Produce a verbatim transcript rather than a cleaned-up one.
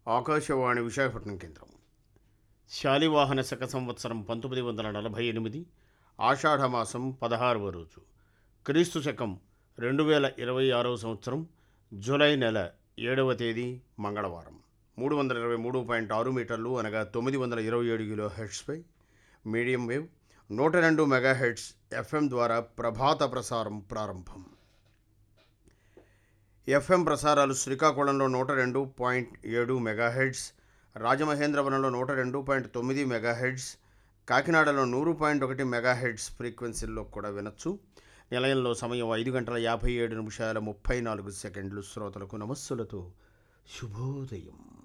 ఆకాశవాణి విశాఖపట్నం కేంద్రం. శాలివాహన శక సంవత్సరం పంతొమ్మిది వందల నలభై ఎనిమిది ఆషాఢమాసం పదహారవ రోజు, క్రీస్తు శకం రెండు వేల ఇరవై ఆరవ సంవత్సరం జూలై నెల ఏడవ తేదీ మంగళవారం. మూడు వందల ఇరవై మూడు పాయింట్ ఆరు మీటర్లు అనగా తొమ్మిది వందల ఇరవై ఏడు కిలో హెడ్స్పై మీడియం వేవ్ నూట రెండు మెగా హెడ్స్ ఎఫ్ఎం ద్వారా ప్రభాత ప్రసారం ప్రారంభం. ఎఫ్ఎం ప్రసారాలు శ్రీకాకుళంలో నూట రెండు పాయింట్ ఏడు మెగాహెడ్స్, రాజమహేంద్రవరంలో నూట రెండు పాయింట్ తొమ్మిది మెగాహెడ్స్, కాకినాడలో నూరు పాయింట్ ఒకటి మెగాహెడ్స్ ఫ్రీక్వెన్సీల్లో కూడా వినొచ్చు. నిలయంలో సమయం ఐదు గంటల యాభై ఏడు నిమిషాల ముప్పై నాలుగు సెకండ్లు. శ్రోతలకు నమస్సులతో శుభోదయం.